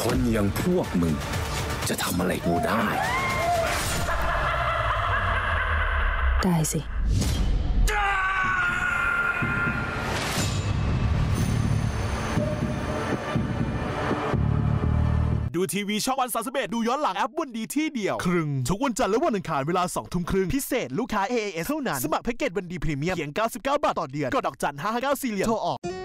คนอย่างพวกมึงจะทำอะไรกูได้สิดูทีวีช่องวัน31ดูย้อนหลังแอปวันดีที่เดียวครึ่งทุกวันจันทร์และวันอังคารเวลา 20:30 พิเศษลูกค้า AAS เท่านั้นสมัครแพ็กเกจวันดีพรีเมียมเพียง99 บาทต่อเดือนกดดอกจัน 559 4 เหลี่ยมโทรออก